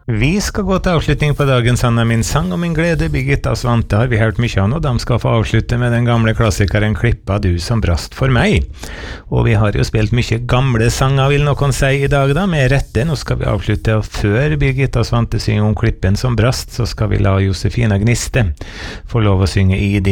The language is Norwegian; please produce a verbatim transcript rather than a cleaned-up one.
Vi skal gå til avslutning på dagens Anna min sang og min glede. Birgitta og Svante har vi hørt mye av nå. De skal få avslutte med den gamle klassikeren Klippa du som brast for meg. Og vi har jo spilt mye gamle sanger, vil noen si i dag da, med rette. Nå skal vi avslutte, og før Birgitta og Svante synger om Klippen som brast, så skal vi la Josefina Gniste få lov å synge I din